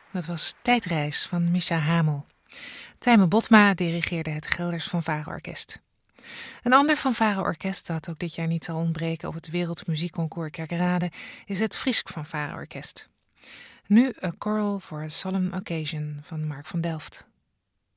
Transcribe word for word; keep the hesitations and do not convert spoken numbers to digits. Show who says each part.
Speaker 1: Dat was Tijdreis van Misha Hamel. Tijme Botma dirigeerde het Gelders Fanfare-orkest. Een ander fanfare-orkest dat ook dit jaar niet zal ontbreken op het Wereldmuziekconcours Kerkrade is het Friesk Fanfare-orkest. Nu A Choral for a Solemn Occasion van Mark van Delft.